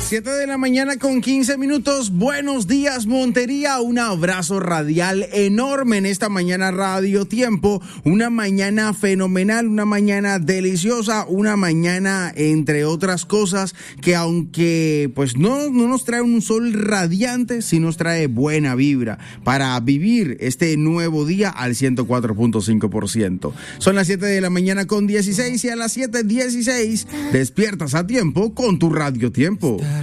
7 de la mañana con 15 minutos. Buenos días, Montería. Un abrazo radial enorme en esta mañana Radio Tiempo. Una mañana fenomenal, una mañana deliciosa, una mañana, entre otras cosas, que aunque pues no nos trae un sol radiante, sí nos trae buena vibra para vivir este nuevo día al 104.5%. Son las 7 de la mañana con 16 y a las 7:16 despiertas a tiempo con tu Radio Tiempo.